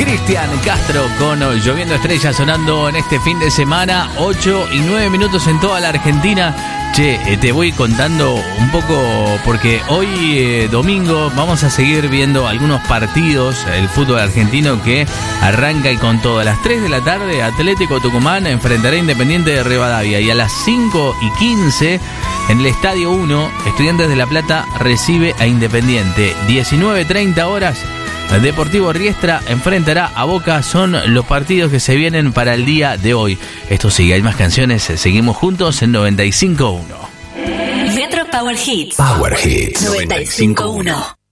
Cristian Castro con Lloviendo Estrellas sonando en este fin de semana, 8 y 9 minutos en toda la Argentina. Che, te voy contando un poco porque hoy domingo vamos a seguir viendo algunos partidos, el fútbol argentino que arranca y con todo. A las 3 de la tarde Atlético Tucumán enfrentará a Independiente de Rivadavia y a las 5:15 en el Estadio 1 Estudiantes de La Plata recibe a Independiente. 19:30 horas Deportivo Riestra enfrentará a Boca. Son los partidos que se vienen para el día de hoy. Esto sigue, hay más canciones, seguimos juntos en 95.1. Retro Power Hits. Power Hits 95.1.